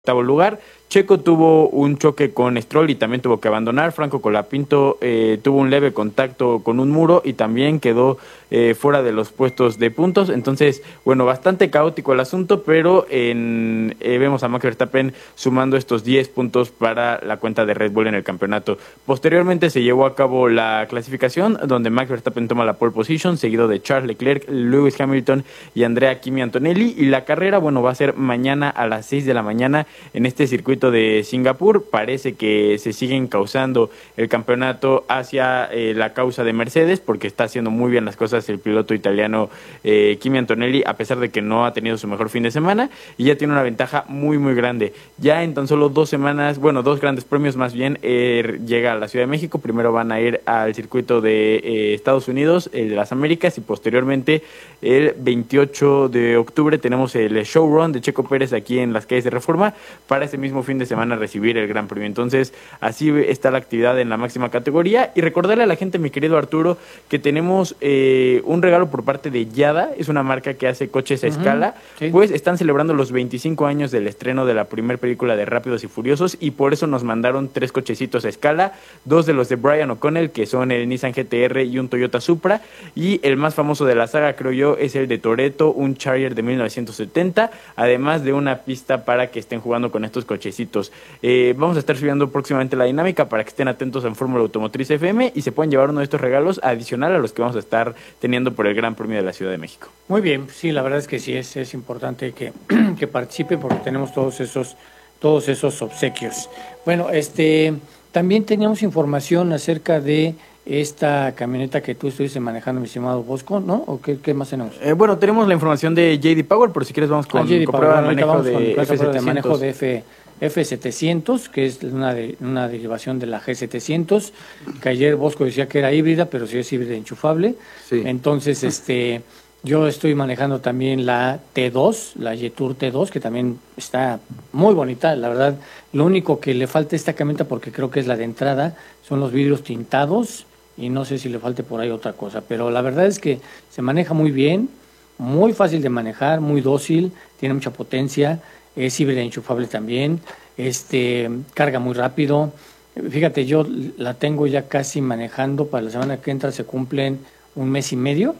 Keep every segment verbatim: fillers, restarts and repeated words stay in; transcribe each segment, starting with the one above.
octavo lugar. Checo tuvo un choque con Stroll y también tuvo que abandonar. Franco Colapinto eh, tuvo un leve contacto con un muro y también quedó eh, fuera de los puestos de puntos. Entonces, bueno, bastante caótico el asunto, pero en, eh, vemos a Max Verstappen sumando estos diez puntos para la cuenta de Red Bull en el campeonato. Posteriormente se llevó a cabo la clasificación, donde Max Verstappen toma la pole position, seguido de Charles Leclerc, Lewis Hamilton y Andrea Kimi Antonelli. Y la carrera, bueno, va a ser mañana a las seis de la mañana en este circuito de Singapur. Parece que se siguen causando el campeonato hacia eh, la causa de Mercedes, porque está haciendo muy bien las cosas el piloto italiano eh, Kimi Antonelli, a pesar de que no ha tenido su mejor fin de semana, y ya tiene una ventaja muy muy grande. Ya en tan solo dos semanas, bueno, dos grandes premios más bien, eh, llega a la Ciudad de México. Primero van a ir al circuito de eh, Estados Unidos, el de las Américas, y posteriormente el veintiocho de octubre tenemos el showrun de Checo Pérez aquí en las calles de Reforma, para ese mismo fin de semana recibir el Gran Premio. Entonces, así está la actividad en la máxima categoría. Y recordarle a la gente, mi querido Arturo, que tenemos eh, un regalo por parte de Yada, es una marca que hace coches a uh-huh. escala, sí. Pues están celebrando los veinticinco años del estreno de la primera película de Rápidos y Furiosos, y por eso nos mandaron tres cochecitos a escala, dos de los de Brian O'Connell, que son el Nissan G T R y un Toyota Supra, y el más famoso de la saga, creo yo, es el de Toretto, un Charger de mil novecientos setenta, además de una pista para que estén jugando con estos cochecitos. Eh, vamos a estar subiendo próximamente la dinámica para que estén atentos en Fórmula Automotriz F M y se puedan llevar uno de estos regalos adicional a los que vamos a estar teniendo por el Gran Premio de la Ciudad de México. Muy bien, sí, la verdad es que sí, es, es importante que, que participen porque tenemos todos esos, todos esos obsequios. Bueno, este, también teníamos información acerca de esta camioneta que tú estuviste manejando, mi estimado Bosco, ¿no? ¿O qué, qué más tenemos? Eh, bueno, tenemos la información de J D Power, pero si quieres vamos con, ah, con prueba de manejo de F setecientos. De manejo de F, F setecientos, que es una, de, una derivación de la G setecientos, que ayer Bosco decía que era híbrida, pero sí es híbrida enchufable. Sí. Entonces, este, yo estoy manejando también la T dos, la Jetour T dos, que también está muy bonita, la verdad. Lo único que le falta a esta camioneta, porque creo que es la de entrada, son los vidrios tintados, y no sé si le falte por ahí otra cosa, pero la verdad es que se maneja muy bien, muy fácil de manejar, muy dócil, tiene mucha potencia, es híbrida enchufable también, este, carga muy rápido. Fíjate, yo la tengo ya casi manejando, para la semana que entra se cumplen un mes y medio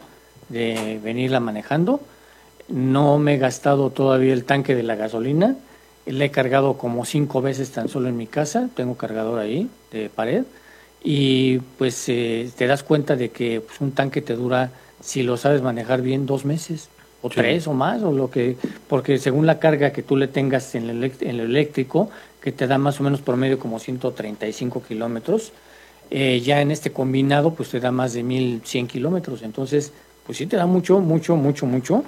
de venirla manejando. No me he gastado todavía el tanque de la gasolina, la he cargado como cinco veces tan solo en mi casa, tengo cargador ahí de pared, y pues eh, te das cuenta de que pues, un tanque te dura, si lo sabes manejar bien, dos meses o sí. tres o más, o lo que, porque según la carga que tú le tengas en el, en el eléctrico, que te da más o menos promedio como ciento treinta y cinco kilómetros, eh, ya en este combinado pues te da más de mil cien kilómetros, entonces pues sí te da mucho, mucho, mucho, mucho,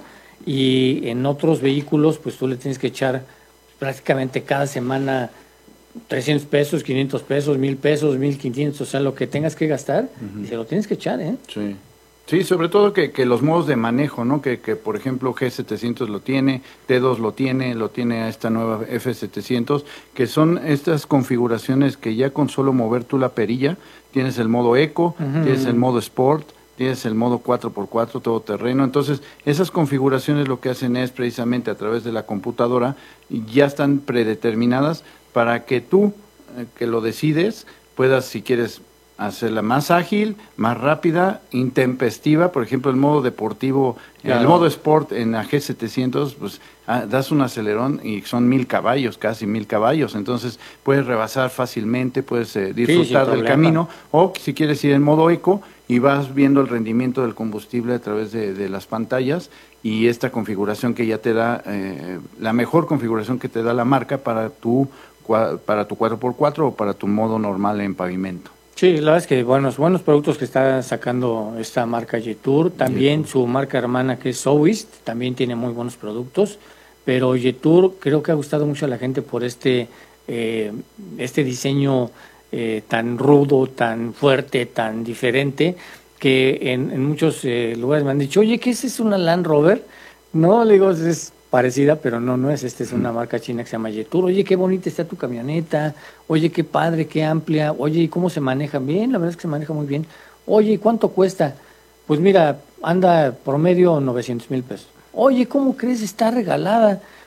y en otros vehículos pues tú le tienes que echar prácticamente cada semana trescientos pesos, quinientos pesos, mil pesos, mil quinientos, o sea, lo que tengas que gastar, uh-huh. y se lo tienes que echar, ¿eh? Sí. Sí, sobre todo que, que los modos de manejo, ¿no? Que, que por ejemplo G setecientos lo tiene, T dos lo tiene, lo tiene esta nueva F setecientos, que son estas configuraciones que ya con solo mover tú la perilla, tienes el modo Eco, uh-huh. tienes el modo Sport, tienes el modo cuatro por cuatro todoterreno. Entonces, esas configuraciones lo que hacen es precisamente a través de la computadora, ya están predeterminadas para que tú, eh, que lo decides, puedas, si quieres, hacerla más ágil, más rápida, intempestiva. Por ejemplo, el modo deportivo, claro. El modo Sport en la G setecientos, pues ah, das un acelerón y son mil caballos, casi mil caballos. Entonces, puedes rebasar fácilmente, puedes eh, disfrutar sí, del camino. O si quieres ir en modo eco y vas viendo el rendimiento del combustible a través de, de las pantallas, y esta configuración que ya te da, eh, la mejor configuración que te da la marca para tu para tu cuatro por cuatro o para tu modo normal en pavimento. Sí, la verdad es que buenos, buenos productos que está sacando esta marca Jetour, también Jetour. Su marca hermana que es Sowist, también tiene muy buenos productos, pero Jetour creo que ha gustado mucho a la gente por este, eh, este diseño eh, tan rudo, tan fuerte, tan diferente, que en, en muchos eh, lugares me han dicho, oye, ¿qué es? ¿Es una Land Rover? No, le digo, es parecida, pero no, no es, esta es una marca china que se llama Jetour. Oye, qué bonita está tu camioneta, oye, qué padre, qué amplia, oye, ¿y cómo se maneja? Bien, la verdad es que se maneja muy bien. Oye, ¿y cuánto cuesta? Pues mira, anda promedio novecientos mil pesos. Oye, ¿cómo crees? Está regalada.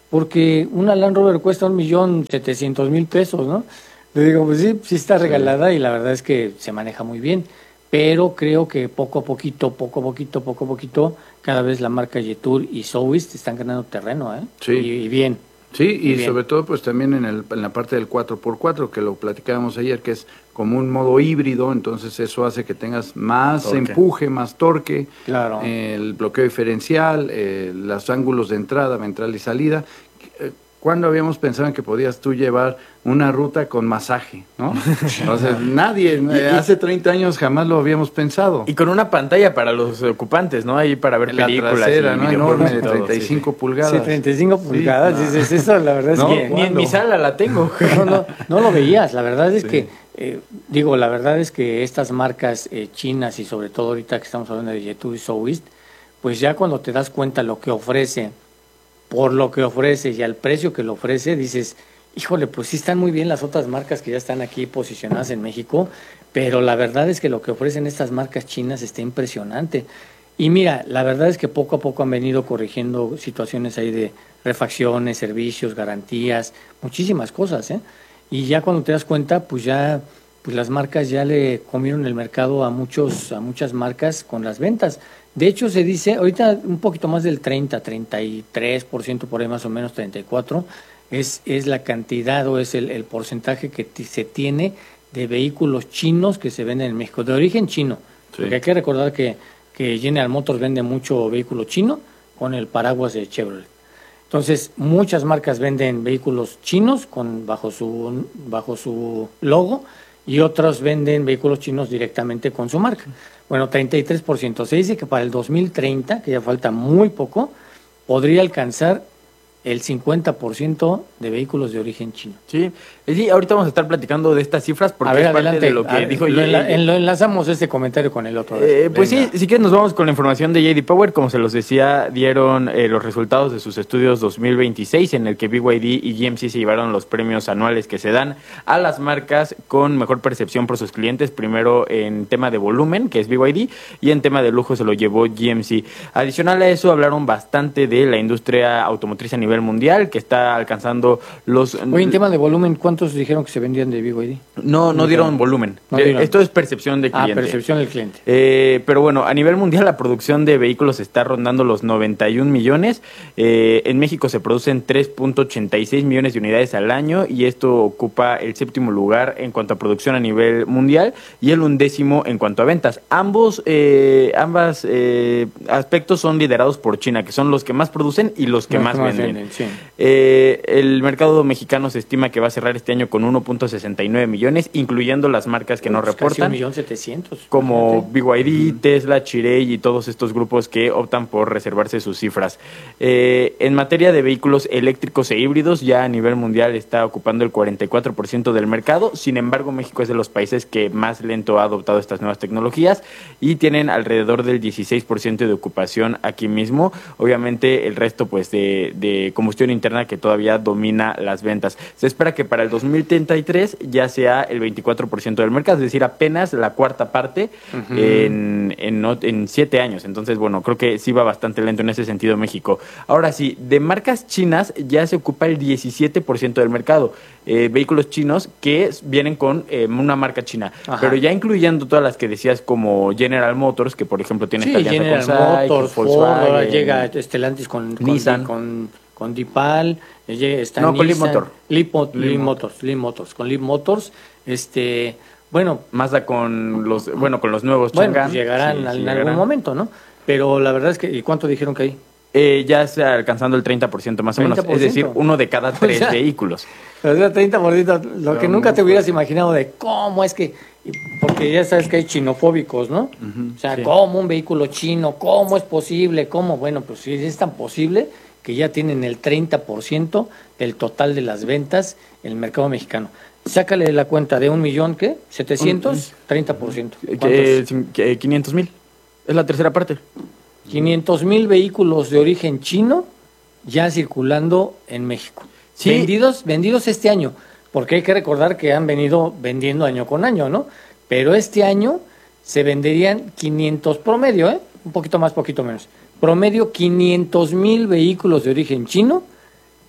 porque una Land Rover cuesta un millón setecientos mil pesos, ¿no? Le digo, pues sí, sí está regalada, sí. Y la verdad es que se maneja muy bien, pero creo que poco a poquito, poco a poquito, poco a poquito, cada vez la marca Jetour y Southeast están ganando terreno, ¿eh? Sí. Y, y bien. Sí, y, y sobre todo pues también en, el, en la parte del cuatro por cuatro, que lo platicábamos ayer, que es como un modo híbrido, entonces eso hace que tengas más torque. empuje, más torque, claro. eh, el bloqueo diferencial, eh, los ángulos de entrada, ventral y salida. ¿Cuándo habíamos pensado en que podías tú llevar una ruta con masaje, no? O sea, nadie, eh, hace treinta años jamás lo habíamos pensado. Y con una pantalla para los ocupantes, ¿no? Ahí para ver la películas. Trasera, y ¿no? Enorme, de treinta y cinco sí, sí. pulgadas. Sí, treinta y cinco pulgadas, sí, no. Dices, eso la verdad es no, que... Ni en mi sala la tengo. No, no, no lo veías, la verdad es sí. que, eh, digo, la verdad es que estas marcas eh, chinas y sobre todo ahorita que estamos hablando de Jetour y Southeast, pues ya cuando te das cuenta lo que ofrece, por lo que ofrece y al precio que lo ofrece, dices, híjole, pues sí están muy bien las otras marcas que ya están aquí posicionadas en México, pero la verdad es que lo que ofrecen estas marcas chinas está impresionante. Y mira, la verdad es que poco a poco han venido corrigiendo situaciones ahí de refacciones, servicios, garantías, muchísimas cosas, ¿eh? Y ya cuando te das cuenta, pues ya pues las marcas ya le comieron el mercado a muchos a muchas marcas con las ventas. De hecho, se dice, ahorita un poquito más del treinta, treinta y tres por ciento, por ahí más o menos treinta y cuatro por ciento, es, es la cantidad o es el, el porcentaje que t- se tiene de vehículos chinos que se venden en México, de origen chino. Sí. Porque hay que recordar que, que General Motors vende mucho vehículo chino con el paraguas de Chevrolet. Entonces, muchas marcas venden vehículos chinos con bajo su, bajo su logo y otras venden vehículos chinos directamente con su marca. Bueno, treinta y tres por ciento. Se dice que para el dos mil treinta, que ya falta muy poco, podría alcanzar el cincuenta por ciento de vehículos de origen chino. Sí, sí, ahorita vamos a estar platicando de estas cifras porque a ver, es parte adelante, de lo que ver, dijo lo, enla- en, lo enlazamos este comentario con el otro. Eh, pues sí, sí que nos vamos con la información de J D Power. Como se los decía, dieron eh, los resultados de sus estudios dos mil veintiséis, en el que B Y D y G M C se llevaron los premios anuales que se dan a las marcas con mejor percepción por sus clientes. Primero en tema de volumen, que es B Y D, y en tema de lujo se lo llevó G M C. Adicional a eso, hablaron bastante de la industria automotriz a nivel mundial, que está alcanzando los... Oye, en tema de volumen, ¿cuántos dijeron que se vendían de B Y D? No, no dieron volumen. No dieron. Esto es percepción de cliente. Ah, percepción del cliente. Eh, pero bueno, a nivel mundial la producción de vehículos está rondando los noventa y un millones. Eh, en México se producen tres punto ochenta y seis millones de unidades al año y esto ocupa el séptimo lugar en cuanto a producción a nivel mundial y el undécimo en cuanto a ventas. Ambos eh, ambas eh, aspectos son liderados por China, que son los que más producen y los que los más que venden. venden sí. Eh, el mercado mexicano se estima que va a cerrar este año con uno punto sesenta y nueve millones, incluyendo las marcas que no pues reportan, un millón setecientos, como B Y D, Tesla, Chery y todos estos grupos que optan por reservarse sus cifras. Eh, en materia de vehículos eléctricos e híbridos, ya a nivel mundial está ocupando el cuarenta y cuatro por ciento del mercado. Sin embargo, México es de los países que más lento ha adoptado estas nuevas tecnologías y tienen alrededor del dieciséis por ciento de ocupación aquí mismo. Obviamente, el resto pues de, de combustión interna que todavía domina las ventas. Se espera que para el dos mil treinta y tres ya sea el veinticuatro por ciento del mercado, es decir, apenas la cuarta parte uh-huh. en, en, en siete años. Entonces, bueno, creo que sí va bastante lento en ese sentido México. Ahora sí, de marcas chinas ya se ocupa el diecisiete por ciento del mercado. Eh, vehículos chinos que vienen con eh, una marca china. Ajá. Pero ya incluyendo todas las que decías como General Motors, que por ejemplo tiene sí, esta alianza General con SAIC, Motors, Volkswagen, Ford, ahora llega Stellantis con, con Nissan. con, con Dipal, está no, Nissan, con Leap Motor. Leap, Leap, Leap Motors, Leap Motors, con Leap Motors, este, bueno, Mazda con los, bueno, con los nuevos bueno, Chang'an. Pues llegarán sí, en sí, algún llegarán. momento, ¿no? Pero la verdad es que, ¿y cuánto dijeron que hay? Eh, ya está alcanzando el treinta por ciento más o menos, es decir, uno de cada tres o sea, vehículos. O sea, treinta por ciento, lo Pero que nunca te hubieras imaginado de cómo es que, porque ya sabes que hay chinofóbicos, ¿no? Uh-huh, o sea, sí. ¿Cómo un vehículo chino? ¿Cómo es posible? ¿Cómo? Bueno, pues sí, es tan posible que ya tienen el treinta por ciento del total de las ventas en el mercado mexicano. Sácale la cuenta de un millón, ¿qué? ¿setecientos? treinta por ciento. quinientos mil. Es la tercera parte. quinientos mil vehículos de origen chino ya circulando en México. Sí. Vendidos, vendidos este año, porque hay que recordar que han venido vendiendo año con año, ¿no? Pero este año se venderían quinientos promedio, ¿eh? Un poquito más, poquito menos. Promedio quinientos mil vehículos de origen chino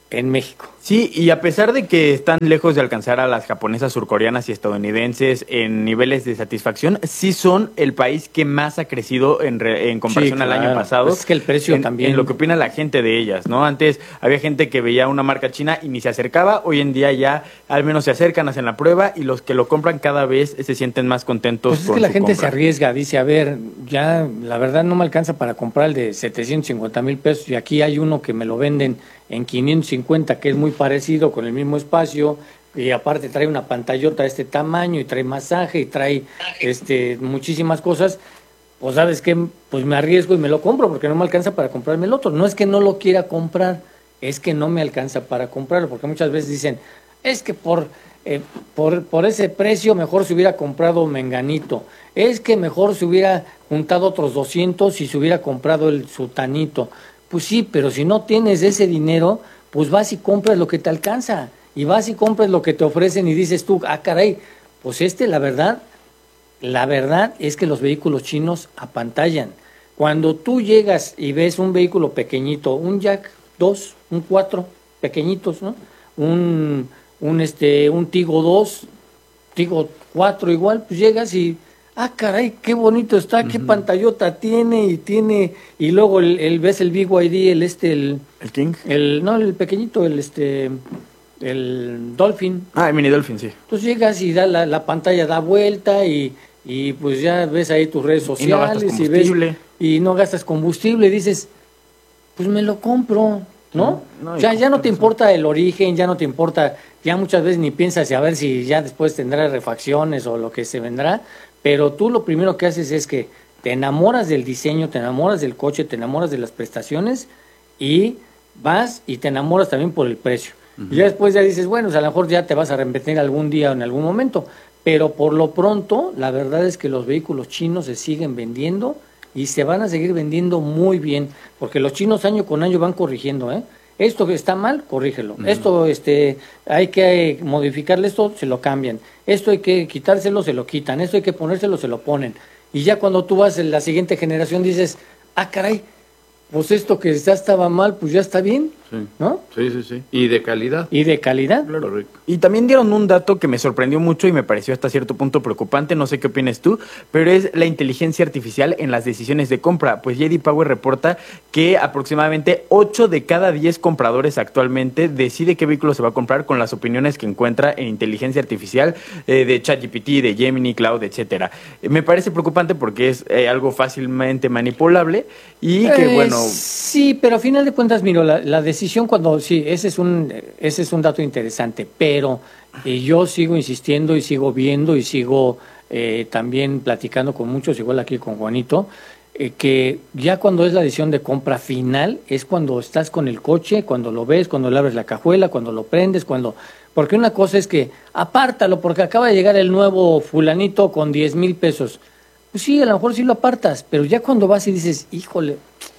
en México. Sí, y a pesar de que están lejos de alcanzar a las japonesas, surcoreanas y estadounidenses en niveles de satisfacción, sí son el país que más ha crecido en, re, en comparación sí, claro. al año pasado. Pues es que el precio en, también. En lo que opina la gente de ellas, ¿no? Antes había gente que veía una marca china y ni se acercaba. Hoy en día ya al menos se acercan, hacen la prueba y los que lo compran cada vez se sienten más contentos pues es con que la su gente compra. se arriesga, dice, a ver, ya la verdad no me alcanza para comprar el de setecientos cincuenta mil pesos y aquí hay uno que me lo venden en quinientos cincuenta, que es muy parecido, con el mismo espacio, y aparte trae una pantallota de este tamaño, y trae masaje, y trae este muchísimas cosas, pues ¿sabes qué? Pues me arriesgo y me lo compro, porque no me alcanza para comprarme el otro. No es que no lo quiera comprar, es que no me alcanza para comprarlo, porque muchas veces dicen, es que por, eh, por, por ese precio mejor se hubiera comprado menganito, es que mejor se hubiera juntado otros doscientos y se hubiera comprado el sutanito. Pues sí, pero si no tienes ese dinero, pues vas y compras lo que te alcanza. Y vas y compras lo que te ofrecen y dices tú, ah, caray, pues este, la verdad, la verdad es que los vehículos chinos apantallan. Cuando tú llegas y ves un vehículo pequeñito, un Jack dos, un cuatro, pequeñitos, ¿no? Un, un, este, un Tigo dos, Tigo cuatro igual, pues llegas y... ah, caray, qué bonito está, qué uh-huh. pantallota tiene, y tiene, y luego el, el ves el Big Y D, el este, el... ¿El King? El, no, el pequeñito, el este, el Dolphin. Ah, el Mini Dolphin, sí. Entonces llegas y da la, la pantalla da vuelta, y, y pues ya ves ahí tus redes sociales. Y no gastas combustible. Y, ves, y no gastas combustible, y dices, pues me lo compro, ¿no? no, no ya, ya no te importa el origen, ya no te importa, ya muchas veces ni piensas a ver si ya después tendrá refacciones o lo que se vendrá. Pero tú lo primero que haces es que te enamoras del diseño, te enamoras del coche, te enamoras de las prestaciones y vas y te enamoras también por el precio. Uh-huh. Y ya después ya dices, bueno, o sea, a lo mejor ya te vas a arrepentir algún día o en algún momento. Pero por lo pronto, la verdad es que los vehículos chinos se siguen vendiendo y se van a seguir vendiendo muy bien. Porque los chinos año con año van corrigiendo, ¿eh? Esto que está mal, corrígelo. Uh-huh. Esto este, hay que modificarle esto, se lo cambian. Esto hay que quitárselo, se lo quitan. Esto hay que ponérselo, se lo ponen. Y ya cuando tú vas en la siguiente generación dices, ah, caray, pues esto que ya estaba mal, pues ya está bien, sí. ¿no? Sí, sí, sí. Y de calidad. Y de calidad. Claro. Correcto. Y también dieron un dato que me sorprendió mucho y me pareció hasta cierto punto preocupante, no sé qué opinas tú, pero es la inteligencia artificial en las decisiones de compra. Pues J D Power reporta que aproximadamente ocho de cada diez compradores actualmente decide qué vehículo se va a comprar con las opiniones que encuentra en inteligencia artificial eh, de ChatGPT, de Gemini, Cloud, etcétera. Eh, me parece preocupante porque es eh, algo fácilmente manipulable y que, eh, bueno... Sí, pero a final de cuentas, miro, la, la decisión cuando... Sí, ese es un, ese es un dato interesante, pero Pero eh, yo sigo insistiendo y sigo viendo y sigo eh, también platicando con muchos, igual aquí con Juanito, eh, que ya cuando es la decisión de compra final, es cuando estás con el coche, cuando lo ves, cuando le abres la cajuela, cuando lo prendes, cuando... Porque una cosa es que apártalo porque acaba de llegar el nuevo fulanito con diez mil pesos. Pues sí, a lo mejor sí lo apartas, pero ya cuando vas y dices, híjole...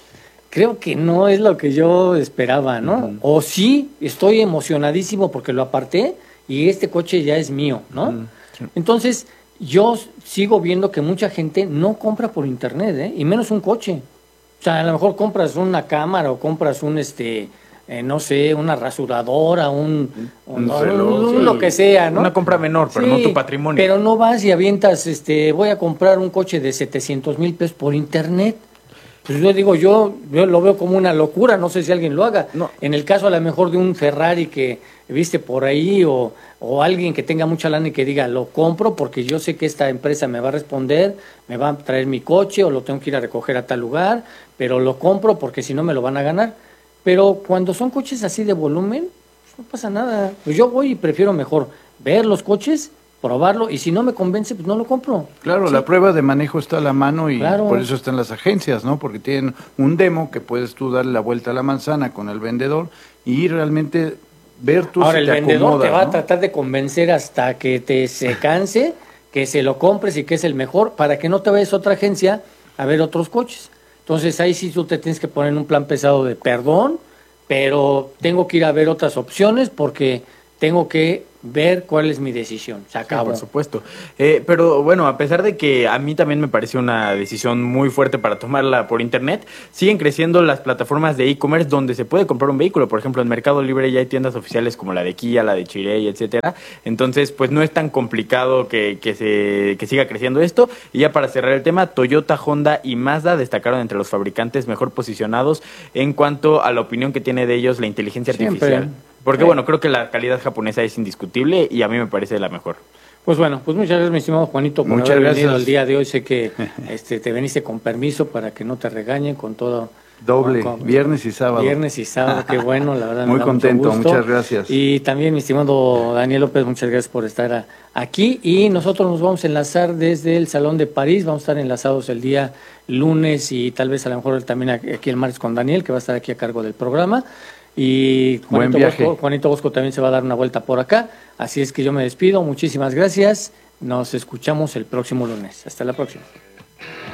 creo que no es lo que yo esperaba, ¿no? Uh-huh. O sí, estoy emocionadísimo porque lo aparté y este coche ya es mío, ¿no? Uh-huh. Sí. Entonces, yo sigo viendo que mucha gente no compra por internet, ¿eh? Y menos un coche. O sea, a lo mejor compras una cámara o compras un, este, eh, no sé, una rasuradora, un, un, un, reloj, un, un lo que sea, ¿no? Una compra menor, pero sí, no tu patrimonio. Pero no vas y avientas, este, voy a comprar un coche de setecientos mil pesos por internet. Pues yo digo, yo, yo lo veo como una locura, no sé si alguien lo haga. No. En el caso a lo mejor de un Ferrari que viste por ahí o, o alguien que tenga mucha lana y que diga, lo compro porque yo sé que esta empresa me va a responder, me va a traer mi coche o lo tengo que ir a recoger a tal lugar, pero lo compro porque si no me lo van a ganar. Pero cuando son coches así de volumen, pues no pasa nada. Pues yo voy y prefiero mejor ver los coches, probarlo, y si no me convence, pues no lo compro. Claro, sí. La prueba de manejo está a la mano y claro. Por eso están las agencias, ¿no? Porque tienen un demo que puedes tú darle la vuelta a la manzana con el vendedor y realmente ver tú Ahora, si el te vendedor acomoda, te va ¿no? a tratar de convencer hasta que te se canse, que se lo compres y que es el mejor, para que no te vayas a otra agencia a ver otros coches. Entonces ahí sí tú te tienes que poner en un plan pesado de perdón, pero tengo que ir a ver otras opciones porque tengo que ver cuál es mi decisión. Se acabó. Sí, por supuesto. Eh, pero bueno, a pesar de que a mí también me pareció una decisión muy fuerte para tomarla por internet, siguen creciendo las plataformas de e-commerce donde se puede comprar un vehículo. Por ejemplo, en Mercado Libre ya hay tiendas oficiales como la de Kia, la de Chery, etcétera. Entonces, pues no es tan complicado que, que, se, que siga creciendo esto. Y ya para cerrar el tema, Toyota, Honda y Mazda destacaron entre los fabricantes mejor posicionados en cuanto a la opinión que tiene de ellos la inteligencia Siempre. artificial. Porque, bueno, creo que la calidad japonesa es indiscutible y a mí me parece la mejor. Pues bueno, pues muchas gracias, mi estimado Juanito, por Muchas haber gracias. venido el día de hoy. Sé que este, te veniste con permiso para que no te regañen con todo. Doble, con- con- viernes y sábado. Viernes y sábado, qué bueno, la verdad. me Muy da mucho contento, gusto. muchas gracias. Y también, mi estimado Daniel López, muchas gracias por estar a- aquí. Y nosotros nos vamos a enlazar desde el Salón de París. Vamos a estar enlazados el día lunes y tal vez a lo mejor también aquí el martes con Daniel, que va a estar aquí a cargo del programa. Y Buen Juanito viaje. Bosco, Juanito Bosco también se va a dar una vuelta por acá. Así es que yo me despido. Muchísimas gracias. Nos escuchamos el próximo lunes. Hasta la próxima.